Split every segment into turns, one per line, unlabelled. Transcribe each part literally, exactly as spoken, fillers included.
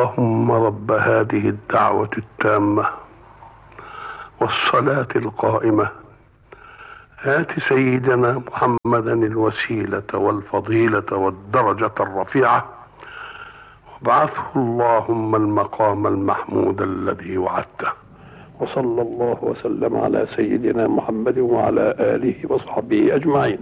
اللهم رب هذه الدعوة التامة والصلاة القائمة آت سيدنا محمدا الوسيلة والفضيلة والدرجة الرفيعة وابعثه اللهم المقام المحمود الذي وعدته. وصلى الله وسلم على سيدنا محمد وعلى آله وصحبه أجمعين.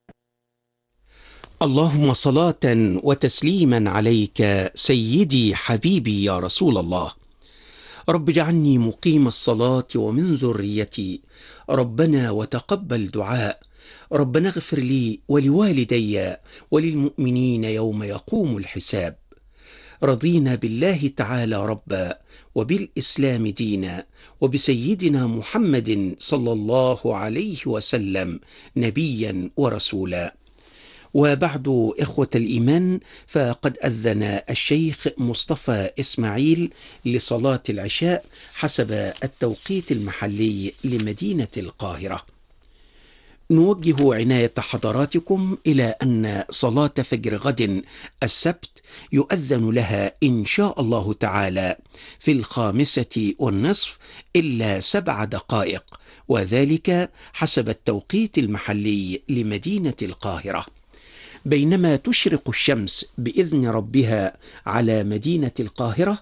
اللهم صلاة وتسليما عليك سيدي حبيبي يا رسول الله. رب اجعلني مقيم الصلاة ومن ذريتي، ربنا وتقبل دعاء، ربنا اغفر لي ولوالدي وللمؤمنين يوم يقوم الحساب. رضينا بالله تعالى ربا وبالإسلام دينا وبسيدنا محمد صلى الله عليه وسلم نبيا ورسولا. وبعد إخوة الإيمان، فقد أذن الشيخ مصطفى إسماعيل لصلاة العشاء حسب التوقيت المحلي لمدينة القاهرة. نوجه عناية حضراتكم إلى أن صلاة فجر غد السبت يؤذن لها إن شاء الله تعالى في الخامسة والنصف إلا سبع دقائق، وذلك حسب التوقيت المحلي لمدينة القاهرة، بينما تشرق الشمس بإذن ربها على مدينة القاهرة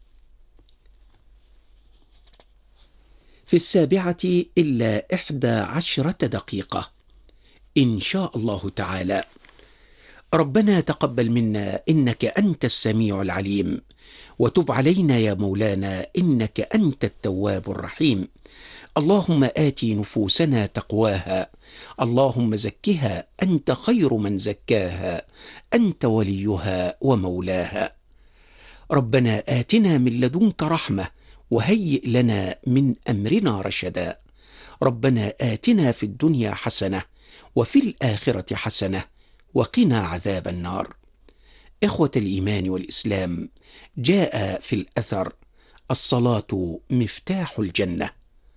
في السابعة إلا إحدى عشرة دقيقة إن شاء الله تعالى. ربنا تقبل منا إنك أنت السميع العليم، وتب علينا يا مولانا إنك أنت التواب الرحيم. اللهم آت نفوسنا تقواها، اللهم زكها أنت خير من زكاها، أنت وليها ومولاها. ربنا آتنا من لدنك رحمة وهيئ لنا من أمرنا رشدا. ربنا آتنا في الدنيا حسنة وفي الآخرة حسنة وقنا عذاب النار. إخوة الإيمان والإسلام، جاء في الأثر: الصلاة مفتاح الجنة.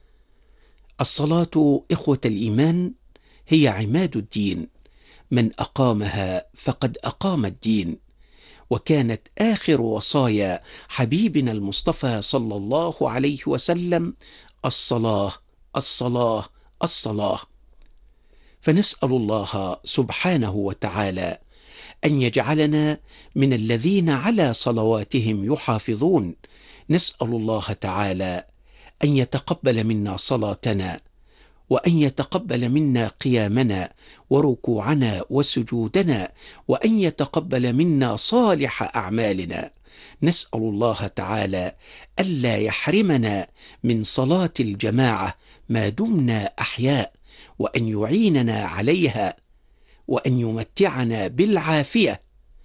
الصلاة إخوة الإيمان هي عماد الدين، من أقامها فقد أقام الدين، وكانت آخر وصايا حبيبنا المصطفى صلى الله عليه وسلم الصلاة الصلاة الصلاة. فنسأل الله سبحانه وتعالى أن يجعلنا من الذين على صلواتهم يحافظون. نسأل الله تعالى أن يتقبل منا صلاتنا، وأن يتقبل منا قيامنا وركوعنا وسجودنا، وأن يتقبل منا صالح أعمالنا. نسأل الله تعالى ألا يحرمنا من صلاة الجماعة ما دمنا أحياء، وأن يعيننا عليها، وأن يمتعنا بالعافية.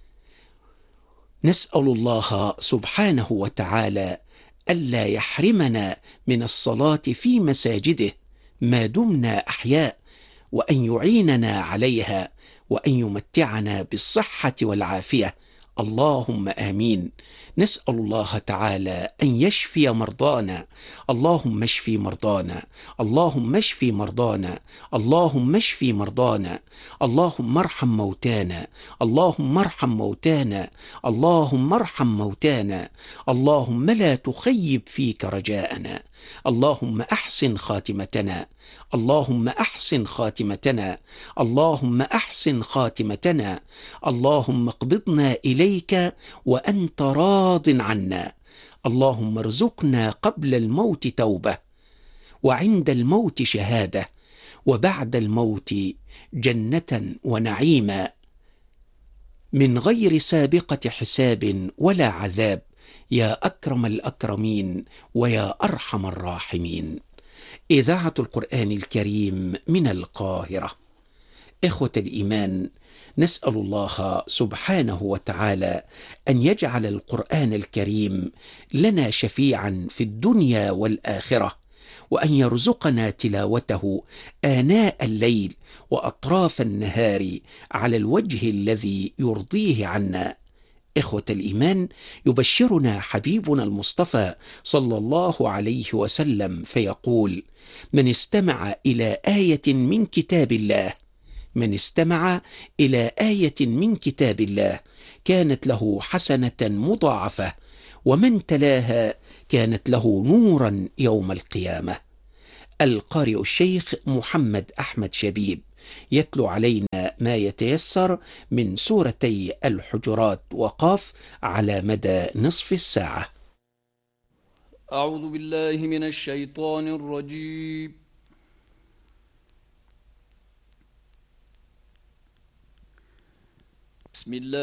نسأل الله سبحانه وتعالى ألا يحرمنا من الصلاة في مساجده ما دمنا أحياء، وأن يعيننا عليها، وأن يمتعنا بالصحة والعافية. اللهم آمين. نسأل الله تعالى أن يشفي مرضانا. اللهم اشفي مرضانا، اللهم اشفي مرضانا، اللهم اشفي مرضانا، اللهم ارحم موتانا، اللهم ارحم موتانا، اللهم ارحم موتانا، اللهم لا تخيب فيك رجاءنا، اللهم أحسن خاتمتنا، اللهم أحسن خاتمتنا، اللهم أحسن خاتمتنا، اللهم اقبضنا إليك وأنت راض عنا. اللهم ارزقنا قبل الموت توبة، وعند الموت شهادة، وبعد الموت جنة ونعيما، من غير سابقة حساب ولا عذاب، يا أكرم الأكرمين ويا أرحم الراحمين. إذاعة القرآن الكريم من القاهرة. إخوة الإيمان، نسأل الله سبحانه وتعالى أن يجعل القرآن الكريم لنا شفيعا في الدنيا والآخرة، وأن يرزقنا تلاوته آناء الليل وأطراف النهار على الوجه الذي يرضيه عنا. إخوة الإيمان، يبشرنا حبيبنا المصطفى صلى الله عليه وسلم فيقول: من استمع إلى آية من كتاب الله من استمع إلى آية من كتاب الله كانت له حسنة مضاعفة، ومن تلاها كانت له نورا يوم القيامة. القارئ الشيخ محمد أحمد شبيب يتلو علينا ما يتيسر من سورتي الحجرات وقاف على مدى نصف الساعة.
أعوذ بالله من الشيطان الرجيم. بسم الله